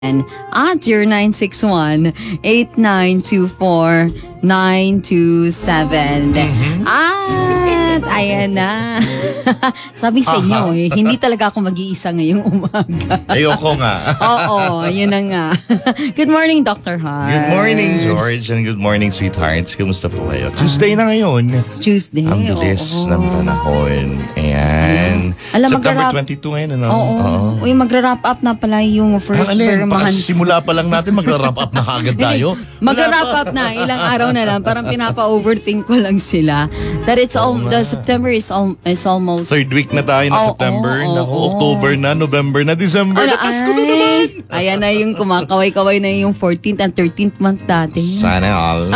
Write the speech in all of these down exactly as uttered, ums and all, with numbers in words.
at zero nine six one, eight nine two four, nine two seven. Mm-hmm. At ayan na. Sabi sa inyo eh, hindi talaga ako mag-iisa ngayong umaga. Ayoko nga. Oo, yun na nga. Good morning, Doctor Hart. Good morning, George, and good morning, sweethearts. Kumusta po kayo? Tuesday na ngayon. Tuesday. Ang bilis oo. ng panahon. Ayan. Alam, September magra-wrap- twenty-two ngayon, ano? Oo. Oo. Uy, magra-wrap up na pala yung first Ang alin, baka Burmans. simula pa lang natin, magra-wrap up na kagad tayo. Magra-wrap up na, ilang araw na lang. Parang pinapa-overthink ko lang sila. That it's all, the September is, al- is almost... Third week na tayo ng Oh, September. oh, oh, Naku, oh. October na, November na, December na. Pasko na naman. Ayan na yung kumakaway-kaway na yung fourteenth and thirteenth month dati. Sana all.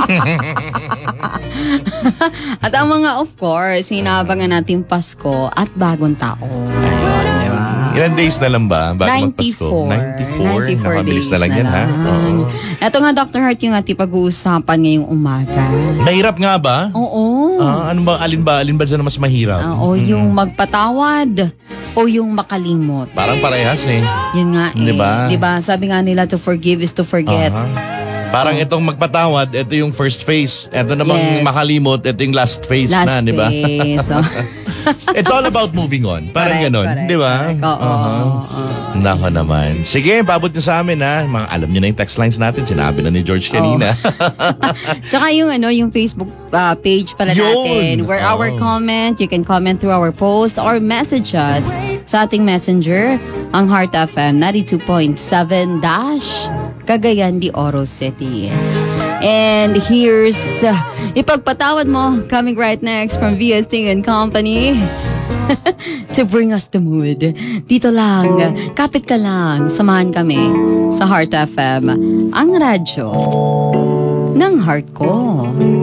At ang mga, of course, hinabangan natin Pasko at bagong taon. Ilan days na lang ba bago magpasko? ninety-four. ninety-four? ninety-four Nakabilis days na lang yan, ha? Oo. Ito nga, Doctor Hart, yung ating pag-uusapan ngayong umaga. Mahirap nga ba? Oo. Ah, ano ba, alin ba, alin ba dyan na mas mahirap? Ah, o yung magpatawad o yung makalimot. Parang parehas eh. Yun nga eh. Diba? Diba? Sabi nga nila, to forgive is to forget. Aha. Parang itong magpatawad, ito yung first phase. Ito namang Yes. makalimot, ito yung last phase Last na, di ba? phase. So, It's all about moving on. Parang correct, ganon, correct, di ba? correct. Oo. Aha. oo. Nako naman. Sige, pabot nyo sa amin ha. Mga alam nyo na yung text lines natin. Sinabi na ni George kanina. Tsaka yung ano, yung Facebook uh, page pala Yun. natin. Where our Oh. comment, you can comment through our post or message us sa ating messenger, ang Heart F M ninety-two point seven dash Cagayan de Oro City. And here's uh, Ipagpatawad Mo, coming right next from V S Ting and Company. To bring us the mood. Dito lang, kapit ka lang, samahan kami sa Heart F M, ang radyo ng heart ko.